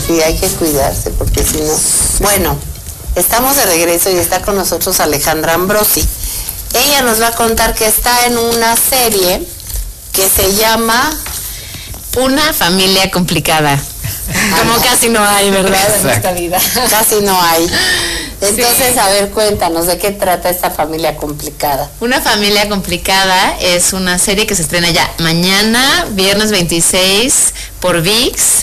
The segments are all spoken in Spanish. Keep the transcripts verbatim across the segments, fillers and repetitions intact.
sí, hay que cuidarse, porque si no... Bueno, estamos de regreso y está con nosotros Alejandra Ambrosi. Ella nos va a contar que está en una serie que se llama... Una familia complicada. Como ah, casi no hay, ¿verdad? Exacto. En esta vida. Casi no hay. Entonces, sí. A ver, cuéntanos, ¿de qué trata esta familia complicada? Una familia complicada es una serie que se estrena ya mañana, viernes veintiséis, por ViX.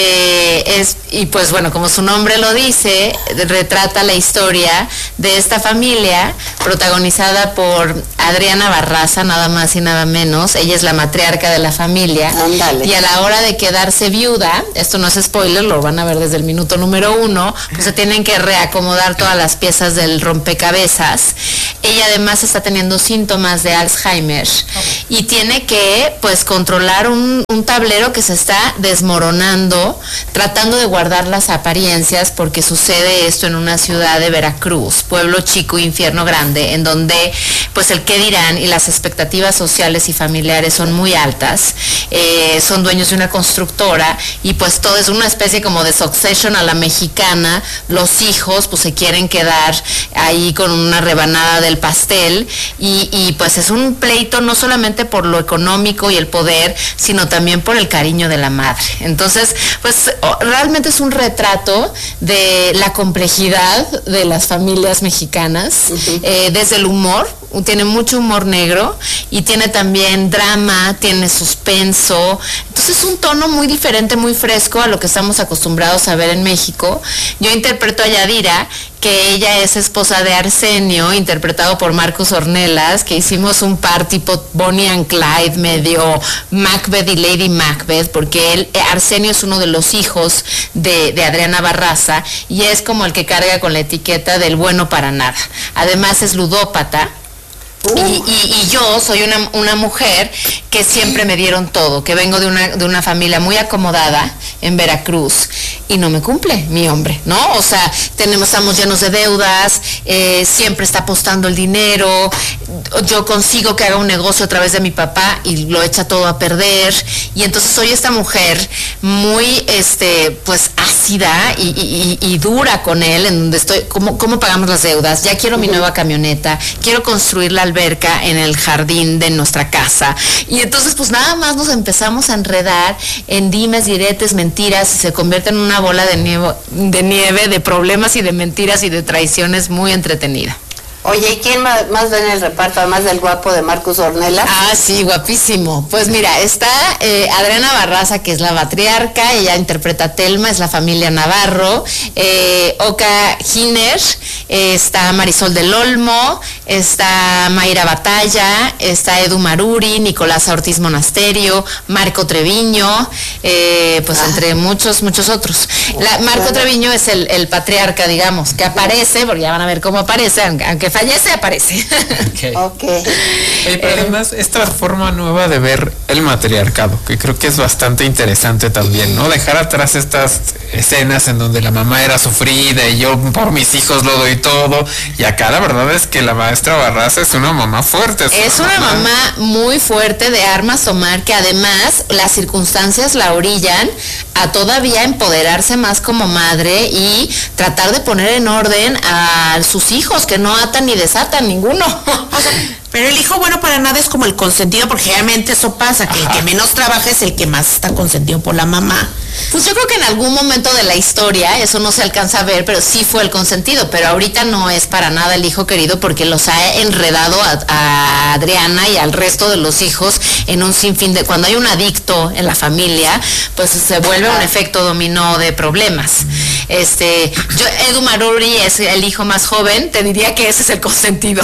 Eh, es, y pues bueno, como su nombre lo dice, retrata la historia de esta familia protagonizada por Adriana Barraza, nada más y nada menos. Ella es la matriarca de la familia. Ándale. Y a la hora de quedarse viuda, esto no es spoiler, lo van a ver desde el minuto número uno, pues se tienen que reacomodar todas las piezas del rompecabezas. Ella además está teniendo síntomas de Alzheimer y tiene que pues controlar un, un tablero que se está desmoronando, tratando de guardar las apariencias, porque sucede esto en una ciudad de Veracruz, pueblo chico, infierno grande, en donde pues el qué dirán y las expectativas sociales y familiares son muy altas. Eh, son dueños de una constructora y pues todo es una especie como de Succession a la mexicana. Los hijos pues se quieren quedar ahí con una rebanada del pastel y, y pues es un pleito no solamente por lo económico y el poder, sino también por el cariño de la madre. Entonces pues realmente es un retrato de la complejidad de las familias mexicanas, uh-huh. eh, desde el humor, tiene mucho humor negro y tiene también drama, tiene suspenso. Entonces es un tono muy diferente, muy fresco a lo que estamos acostumbrados a ver en México. Yo interpreto a Yadira, que ella es esposa de Arsenio, interpretado por Marcos Ornelas, que hicimos un par tipo Bonnie and Clyde, medio Macbeth y Lady Macbeth, porque él, Arsenio es uno de los hijos de, de Adriana Barraza y es como el que carga con la etiqueta del bueno para nada. Además es ludópata. Uh. Y, y, y yo soy una, una mujer que siempre me dieron todo, que vengo de una, de una familia muy acomodada en Veracruz y no me cumple mi hombre, ¿no? O sea, tenemos, estamos llenos de deudas, eh, siempre está apostando el dinero, yo consigo que haga un negocio a través de mi papá y lo echa todo a perder, y entonces soy esta mujer muy, este, pues ácida y, y, y dura con él, en donde estoy, ¿cómo, cómo pagamos las deudas? Ya quiero mi nueva camioneta, quiero construir la alberca en el jardín de nuestra casa, y entonces pues nada más nos empezamos a enredar en dimes, diretes, mentiras, y se convierte en una bola de nieve, de nieve, de problemas y de mentiras y de traiciones muy entretenida. Oye, ¿y quién más, más ve en el reparto, además del guapo de Marcos Ornelas? Ah, sí, guapísimo. Pues mira, está eh, Adriana Barraza, que es la matriarca, ella interpreta a Telma, es la familia Navarro, eh, Oka Giner, eh, está Marisol del Olmo, está Mayra Batalla, está Edu Maruri, Nicolás Ortiz Monasterio, Marco Treviño, eh, pues ah. entre muchos, muchos otros. La, Marco Treviño es el, el patriarca, digamos, que aparece, porque ya van a ver cómo aparece, aunque fallece, aparece. Okay. Okay. Oye, pero además, esta forma nueva de ver el matriarcado, que creo que es bastante interesante también, ¿no? Dejar atrás estas escenas en donde la mamá era sufrida y yo por mis hijos lo doy todo, y acá la verdad es que la maestra Barraza es una mamá fuerte. Es, es una, una mamá. mamá muy fuerte, de armas tomar, que además las circunstancias la orillan a todavía empoderarse más como madre y tratar de poner en orden a sus hijos, que no atan ni desatan ninguno. O sea, pero el hijo bueno para nada es como el consentido, porque realmente eso pasa, que Ajá. el que menos trabaja es el que más está consentido por la mamá. Pues yo creo que en algún momento de la historia, eso no se alcanza a ver, pero sí fue el consentido, pero ahorita no es para nada el hijo querido, porque los ha enredado a, a Adriana y al resto de los hijos en un sinfín de... Cuando hay un adicto en la familia, pues se vuelve un efecto dominó de problemas. Este, yo, Edu Maruri es el hijo más joven, te diría que ese es el consentido.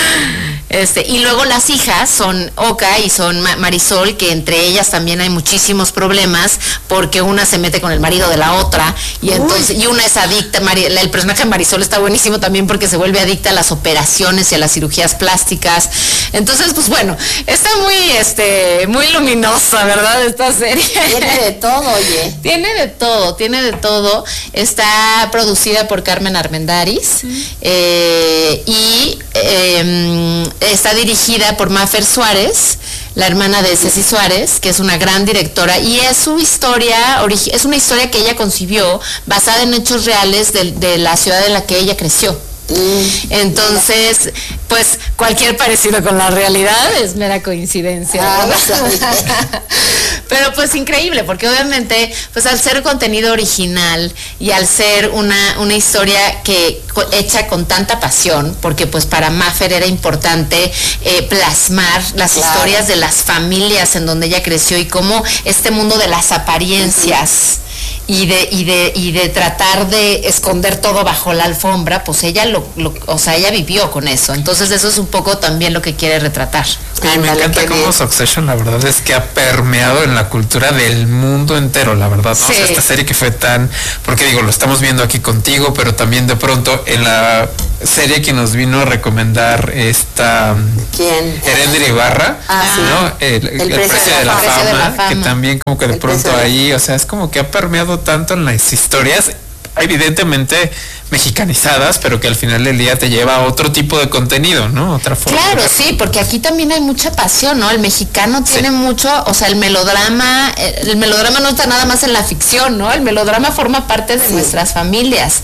Este, y luego las hijas son Oka y son Marisol, que entre ellas también hay muchísimos problemas, porque una se mete con el marido de la otra, y entonces, y una es adicta. Mari, el personaje de Marisol está buenísimo también porque se vuelve adicta a las operaciones y a las cirugías plásticas. Entonces, pues bueno, está muy, este, muy luminosa, ¿verdad? Esta serie. Tiene de todo, oye. Tiene de todo, tiene de todo. Está producida por Carmen Armendáriz, mm. eh, y eh, está dirigida por Mafer Suárez, la hermana de Ceci Suárez, que es una gran directora, y es su historia, es una historia que ella concibió basada en hechos reales de, de la ciudad en la que ella creció. Entonces, pues cualquier parecido con la realidad es mera coincidencia. Ah, pero pues increíble, porque obviamente, pues al ser contenido original y al ser una, una historia que hecha con tanta pasión, porque pues para Mafer era importante eh, plasmar las claro. historias de las familias en donde ella creció y cómo este mundo de las apariencias y de y de y de tratar de esconder todo bajo la alfombra, pues ella lo, lo o sea, ella vivió con eso. Entonces eso es un poco también lo que quiere retratar. Y me encanta cómo Succession, la verdad es que ha permeado en la cultura del mundo entero, la verdad, ¿no? Sí. O sea, esta serie que fue tan, porque digo, lo estamos viendo aquí contigo, pero también de pronto en la serie que nos vino a recomendar esta ¿quién? Erendira Ibarra, ah, sí. ¿no? El, el, el precio, precio, de, de, la fama, precio de la fama, que también como que de el pronto ahí, o sea, es como que ha permeado tanto en las historias, evidentemente mexicanizadas, pero que al final del día te lleva a otro tipo de contenido, ¿no? Otra forma. Claro, sí, porque aquí también hay mucha pasión, ¿no? El mexicano tiene sí. mucho, o sea, el melodrama, el melodrama no está nada más en la ficción, ¿no? El melodrama forma parte de sí. nuestras familias.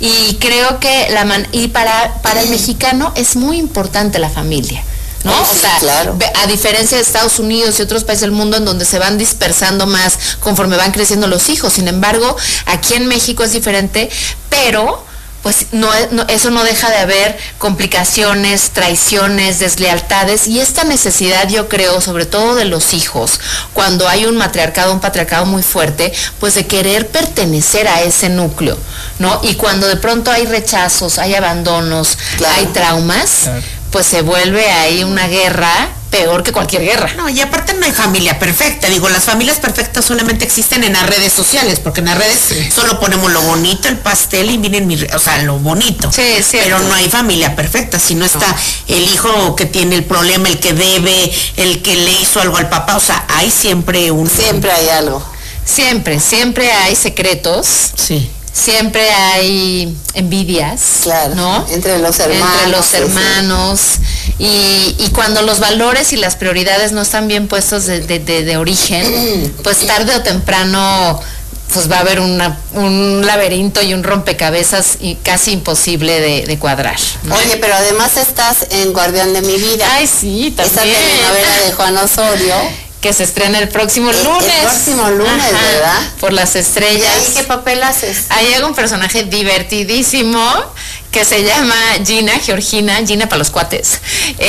Y creo que la man y para para el mexicano es muy importante la familia. ¿No? Sí, o sea, claro. a diferencia de Estados Unidos y otros países del mundo en donde se van dispersando más conforme van creciendo los hijos. Sin embargo, aquí en México es diferente, pero pues no, no, eso no deja de haber complicaciones, traiciones, deslealtades, y esta necesidad, yo creo, sobre todo de los hijos, cuando hay un matriarcado, un patriarcado muy fuerte, pues de querer pertenecer a ese núcleo, ¿no? Y cuando de pronto hay rechazos, hay abandonos, claro. hay traumas, claro. pues se vuelve ahí una guerra peor que cualquier guerra. No, y aparte no hay familia perfecta. Digo, las familias perfectas solamente existen en las redes sociales, porque en las redes sí. solo ponemos lo bonito, el pastel y miren mi, o sea, lo bonito. Sí, sí. Pero no hay familia perfecta, si no está no. el hijo que tiene el problema, el que debe, el que le hizo algo al papá, o sea, hay siempre un... Siempre hay algo. Siempre, siempre hay secretos. Sí. Siempre hay envidias, claro, ¿no? Entre los hermanos. Entre los hermanos. Sí. Y, y cuando los valores y las prioridades no están bien puestos de, de, de, de origen, pues tarde o temprano pues va a haber una, un laberinto y un rompecabezas y casi imposible de, de cuadrar, ¿no? Oye, pero además estás en Guardián de mi vida. Ay, sí, también. Esa telenovela de Juan Osorio. Que se estrena el próximo el, lunes. El próximo lunes, Ajá, ¿verdad? Por las estrellas. ¿Y qué papel haces? Ahí llega un personaje divertidísimo que se llama Gina, Georgina, Gina para los cuates.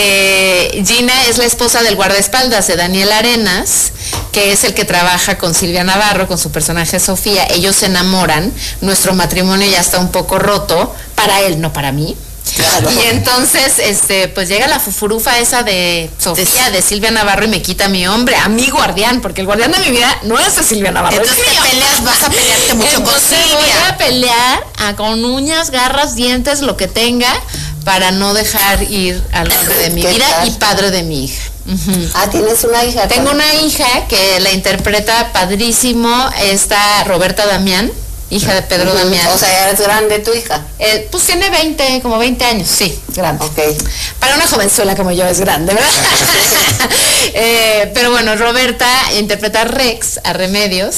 Eh, Gina es la esposa del guardaespaldas de Daniel Arenas, que es el que trabaja con Silvia Navarro, con su personaje Sofía. Ellos se enamoran, nuestro matrimonio ya está un poco roto, para él, no para mí. Claro. Y entonces, este, pues llega la fufurufa esa de Sofía, de Silvia Navarro, y me quita a mi hombre, a mi guardián, porque el guardián de mi vida no es de Silvia Navarro. Entonces te peleas, vas a pelearte mucho entonces con Silvia. Voy a pelear a, con uñas, garras, dientes, lo que tenga, para no dejar ir al hombre de mi vida tal? y padre de mi hija. Uh-huh. Ah, ¿tienes una hija? Tengo una hija que la interpreta padrísimo, está Roberta Damián, hija de Pedro uh-huh. Damián. O sea, ¿es grande tu hija? Eh, pues tiene veinte, como veinte años, sí, grande. Ok. Para una jovenzuela como yo es grande, ¿verdad? eh, pero bueno, Roberta interpreta a Rex, a Remedios,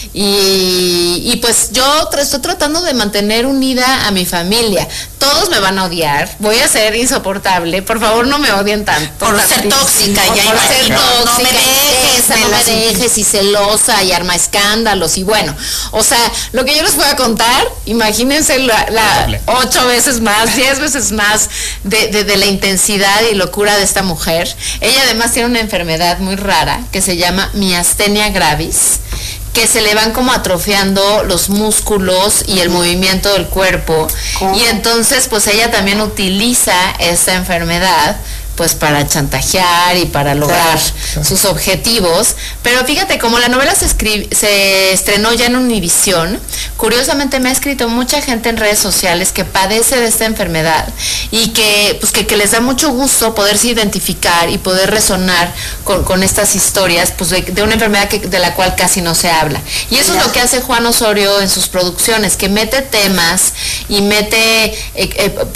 y, y pues yo tra- estoy tratando de mantener unida a mi familia. Todos me van a odiar, voy a ser insoportable, por favor no me odien tanto. Por ser tóxica, por, ya por ser no, tóxica, no me dejes, esa, no me dejes, y celosa, y arma escándalos, y bueno, o sea, lo que yo les voy a contar, imagínense la, la ocho veces más, diez veces más de, de, de la intensidad y locura de esta mujer. Ella además tiene una enfermedad muy rara que se llama miastenia gravis, que se le van como atrofiando los músculos y el movimiento del cuerpo. ¿Cómo? Y entonces pues ella también utiliza esta enfermedad pues para chantajear y para lograr claro, claro. sus objetivos. Pero fíjate, como la novela se, escri- se estrenó ya en Univisión, curiosamente me ha escrito mucha gente en redes sociales que padece de esta enfermedad y que pues que, que les da mucho gusto poderse identificar y poder resonar con, con estas historias pues de, de una enfermedad que, de la cual casi no se habla. Y eso ya. es lo que hace Juan Osorio en sus producciones, que mete temas y mete eh, eh, pues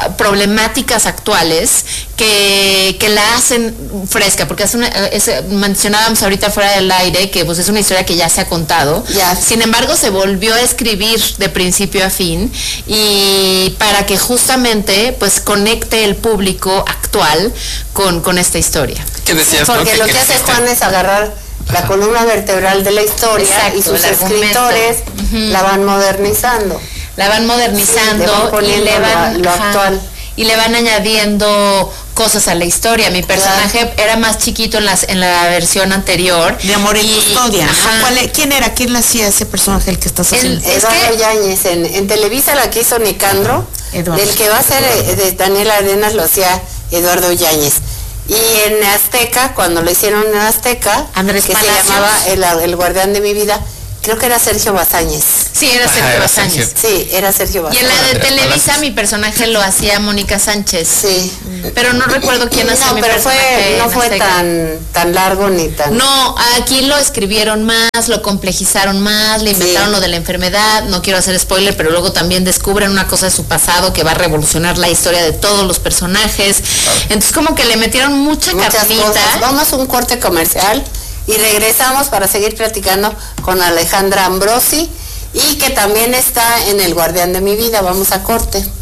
problemáticas actuales que, que la hacen fresca, porque es una, es, mencionábamos ahorita fuera del aire que pues es una historia que ya se ha contado, ya. Sin embargo se volvió a escribir de principio a fin y para que justamente pues conecte el público actual con, con esta historia. ¿Qué decías? Sí, porque ¿no? lo que hace Juan es agarrar la Ajá. columna vertebral de la historia. Exacto, y sus escritores uh-huh. la van modernizando. La van modernizando sí, le van y le van lo, lo actual. Y le van añadiendo cosas a la historia. Mi personaje claro. era más chiquito en las en la versión anterior. De Amor y Custodia. ¿Cuál, ¿Quién era? ¿Quién le hacía ese personaje el que estás haciendo? El, Eduardo que, Yáñez. En, en Televisa la que hizo Nicandro. Eduardo. Del que va a ser eh, de Daniel Arenas lo hacía Eduardo Yáñez. Y en Azteca, cuando lo hicieron en Azteca, Andrés que Palacios. se llamaba el, el Guardián de mi vida, creo que era Sergio Bazáñez. Sí, era Sergio Ajá, era Bazáñez. Sergio. Sí, era Sergio Bazáñez. Y en la de Televisa mi personaje lo hacía Mónica Sánchez. Sí. Pero no recuerdo quién hacía no, mi pero personaje. Fue, no fue tan, tan largo ni tan... No, aquí lo escribieron más, lo complejizaron más, le inventaron sí. lo de la enfermedad, no quiero hacer spoiler, pero luego también descubren una cosa de su pasado que va a revolucionar la historia de todos los personajes. Claro. Entonces como que le metieron mucha Muchas carnita. Cosas. Vamos a un corte comercial y regresamos para seguir platicando con Alejandra Ambrosi y que también está en El Guardián de mi vida. Vamos a corte.